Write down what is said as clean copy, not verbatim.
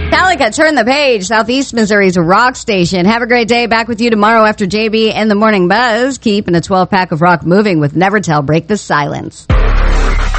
Metallica, Turn the Page, Southeast Missouri's rock station. Have a great day. Back with you tomorrow after JB and the Morning Buzz. Keeping a 12-pack of rock moving with Never Tell. Break the silence.